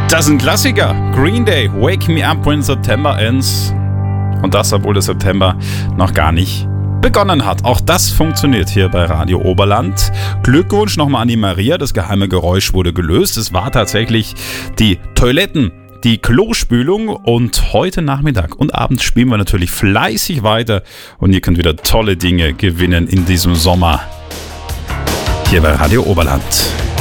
Das ist ein Klassiker. Green Day, Wake Me Up When September Ends. Und das, obwohl der September noch gar nicht begonnen hat. Auch das funktioniert hier bei Radio Oberland. Glückwunsch nochmal an die Maria. Das geheime Geräusch wurde gelöst. Es war tatsächlich die Toiletten, die Klospülung. Und heute Nachmittag und Abend spielen wir natürlich fleißig weiter. Und ihr könnt wieder tolle Dinge gewinnen in diesem Sommer. Hier bei Radio Oberland.